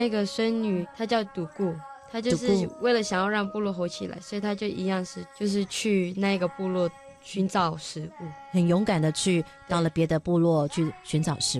那个孙女她叫独孤，她就是为了想要让部落活起来，所以她就一样是就是去那个部落寻找食物， 很勇敢的去到了别的部落去寻找食